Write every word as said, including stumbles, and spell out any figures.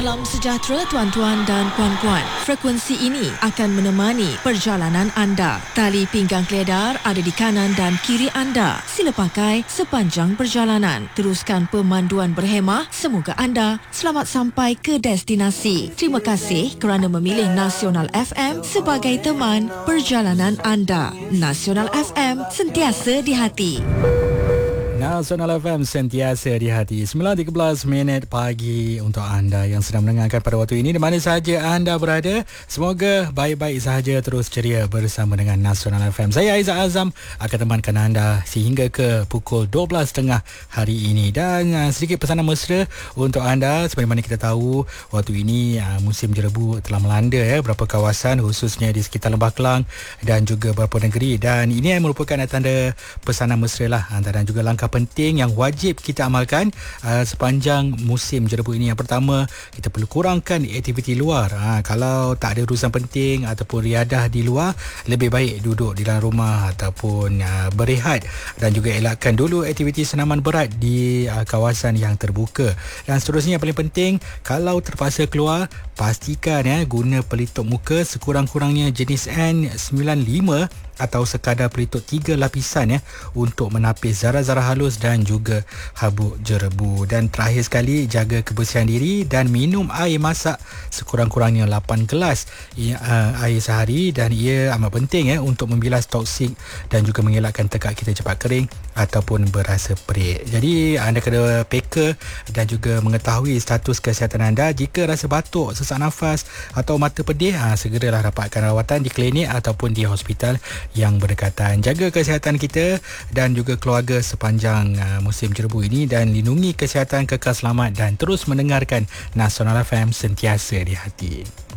Salam sejahtera tuan-tuan dan puan-puan. Frekuensi ini akan menemani perjalanan anda. Tali pinggang keledar ada di kanan dan kiri anda. Sila pakai sepanjang perjalanan. Teruskan pemanduan berhemah. Semoga anda selamat sampai ke destinasi. Terima kasih kerana memilih Nasional F M sebagai teman perjalanan anda. Nasional F M, sentiasa di hati. Nasional F M, sentiasa di hati. sembilan tiga belas minit pagi untuk anda yang sedang mendengarkan pada waktu ini di mana sahaja anda berada. Semoga baik-baik sahaja, terus ceria bersama dengan Nasional F M. Saya Aizat Azam akan temankan anda sehingga ke pukul dua belas tiga puluh hari ini. Dan uh, sedikit pesanan mesra untuk anda. Seperti mana kita tahu, waktu ini uh, musim jerebu telah melanda ya, beberapa kawasan khususnya di sekitar Lembah Kelang dan juga beberapa negeri. Dan ini merupakan tanda pesanan mesra lah, dan juga langkah penting yang wajib kita amalkan uh, sepanjang musim jerebu ini. Yang pertama, kita perlu kurangkan aktiviti luar. Ha, kalau tak ada urusan penting ataupun riadah di luar, lebih baik duduk di dalam rumah ataupun uh, berehat, dan juga elakkan dulu aktiviti senaman berat di uh, kawasan yang terbuka. Dan seterusnya yang paling penting, kalau terpaksa keluar, pastikan ya guna pelitup muka sekurang-kurangnya jenis N sembilan lima atau sekadar pelitup tiga lapisan ya, untuk menapis zarah-zarah halus dan juga habuk jerebu. Dan terakhir sekali, jaga kebersihan diri dan minum air masak sekurang-kurangnya lapan gelas ya, uh, air sehari. Dan ia amat penting ya untuk membilas toksik dan juga mengelakkan tekak kita cepat kering ataupun berasa perik. Jadi anda kena peka dan juga mengetahui status kesihatan anda. Jika rasa batuk, sesak nafas atau mata pedih, ha, segeralah dapatkan rawatan di klinik ataupun di hospital yang berdekatan. Jaga kesihatan kita dan juga keluarga sepanjang uh, musim jerebu ini, dan lindungi kesihatan, kekal selamat, dan terus mendengarkan Nasional F M, sentiasa di hati.